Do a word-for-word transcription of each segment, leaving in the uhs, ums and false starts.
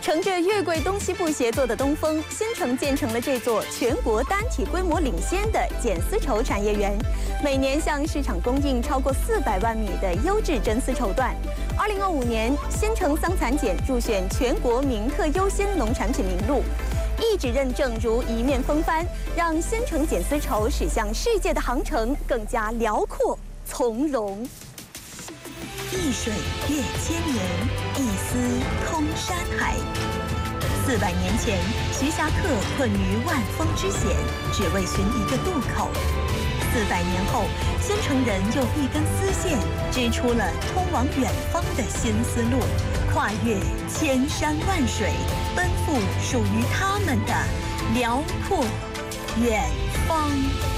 乘着越轨东西部协作的东风，新城建成了这座全国单体规模领先的剪丝绸产业园，每年向市场供应超过四百万米的优质真丝绸缎。二零二五年，新城桑蚕茧入选全国名特优先农产品名录，一纸认证如一面风帆，让新城剪丝绸驶向世界的航程更加辽阔从容。一水越千年，一丝通山海。四百年前，徐霞客困于万峰之险，只为寻一个渡口。四百年后，宣城人用一根丝线织出了通往远方的新丝路，跨越千山万水，奔赴属于他们的辽阔远方。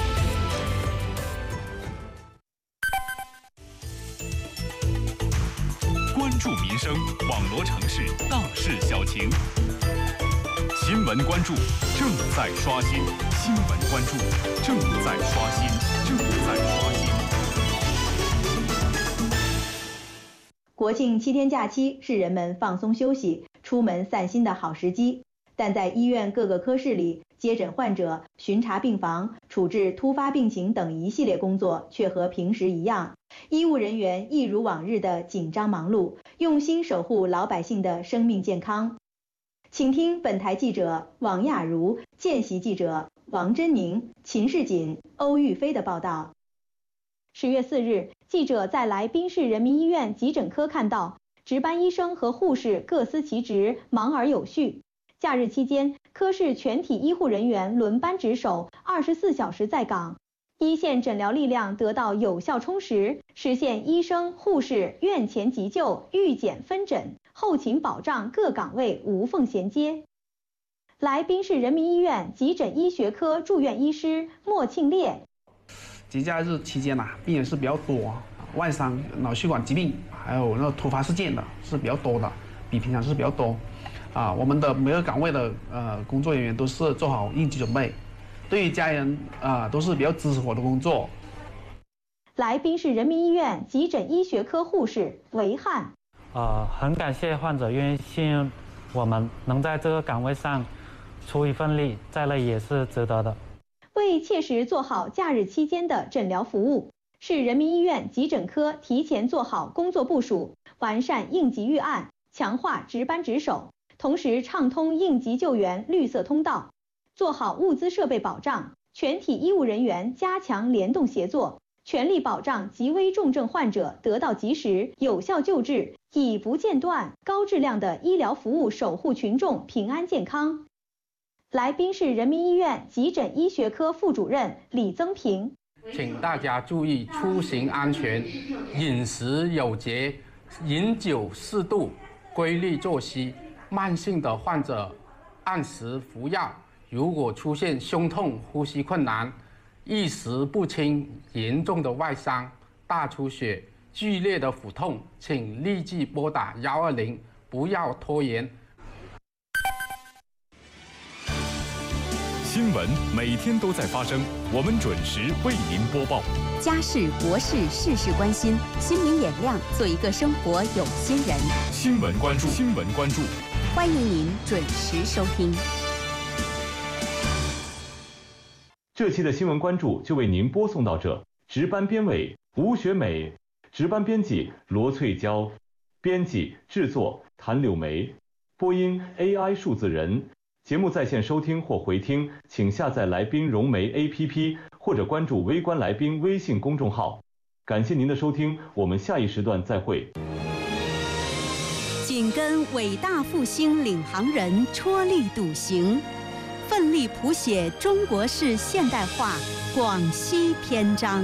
关注民生，网罗城市大事小情。新闻关注正在刷新，新闻关注正在刷新，正在刷新。 国庆七天假期是人们放松休息、出门散心的好时机，但在医院各个科室里，接诊患者、巡查病房、处置突发病情等一系列工作却和平时一样。医务人员一如往日的紧张忙碌，用心守护老百姓的生命健康。请听本台记者王亚茹、见习记者王珍宁、秦世锦、欧玉飞的报道。十月四日，记者在来宾市人民医院急诊科看到，值班医生和护士各司其职，忙而有序。假日期间，科室全体医护人员轮班值守，二十四小时在岗。一线诊疗力量得到有效充实，实现医生、护士院前急救、预检分诊、后勤保障各岗位无缝衔接。来宾市人民医院急诊医学科住院医师莫庆烈， 节假日期间呐、啊，病人是比较多，外伤、脑血管疾病，还有那个突发事件的是比较多的，比平常是比较多。啊，我们的每个岗位的呃工作人员都是做好应急准备。对于家人啊、呃，都是比较支持我的工作。 来宾市人民医院急诊医学科护士韦汉， 呃，很感谢患者愿意信任我们，能在这个岗位上出一份力，再累也是值得的。 为切实做好假日期间的诊疗服务，市人民医院急诊科提前做好工作部署，完善应急预案，强化值班值守，同时畅通应急救援绿色通道。做好物资设备保障，全体医务人员加强联动协作，全力保障极危重症患者得到及时有效救治，以不间断、高质量的医疗服务守护群众平安健康。来宾市人民医院急诊医学科副主任李增平， 请大家注意出行安全，饮食有节，饮酒适度，规律作息。慢性的患者按时服药。如果出现胸痛、呼吸困难、意识不清、严重的外伤、大出血、剧烈的腹痛，请立即拨打一二零，不要拖延。 新闻每天都在发生，我们准时为您播报。 家事国事事事关心，心明眼亮，做一个生活有心人。 新闻关注，新闻关注， 欢迎您准时收听。 这期的新闻关注就为您播送到这。值班编委吴学美，值班编辑罗翠娇，编辑制作谭柳梅，播音 A I 数字人。节目在线收听或回听，请下载来宾融媒 A P P 或者关注微观来宾微信公众号。感谢您的收听，我们下一时段再会。 紧跟伟大复兴领航人踔厉笃行，奋力谱写中国式现代化广西篇章。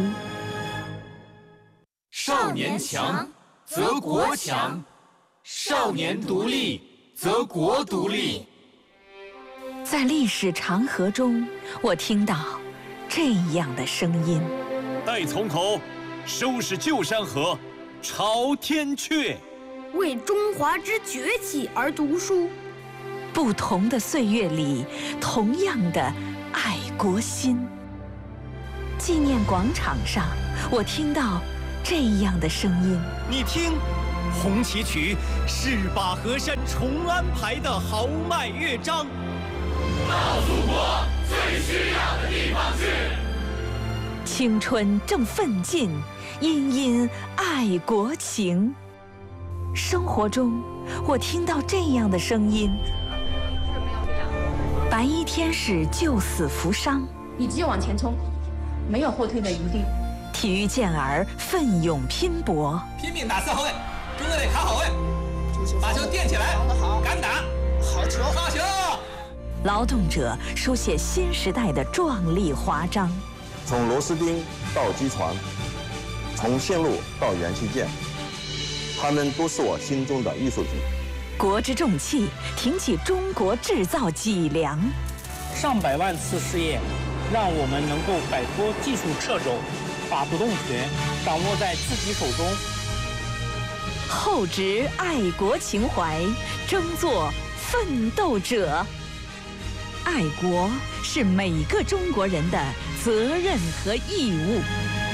少年强则国强，少年独立则国独立。 在历史长河中，我听到这样的声音： 待从口，收拾旧山河，朝天阙。 为中华之崛起而读书。 不同的岁月里，同样的爱国心。纪念广场上，我听到这样的声音： 你听， 红旗曲是把河山重安排的豪迈乐章。 到祖国最需要的地方去。 青春正奋进，殷殷爱国情。生活中，我听到这样的声音：白衣天使救死扶伤， 你只有往前冲，没有后退的余地。 体育健儿奋勇拼搏， 拼命打四后卫，中队得卡好位，把球垫起来，敢打，好球，好球！ 劳动者书写新时代的壮丽华章。 从螺丝钉到机床，从线路到元器件，他们都是我心中的艺术品。 国之重器，挺起中国制造脊梁。 上百万次试验，让我们能够摆脱技术掣肘，把主动权掌握在自己手中。 厚植爱国情怀，争做奋斗者。爱国是每个中国人的责任和义务。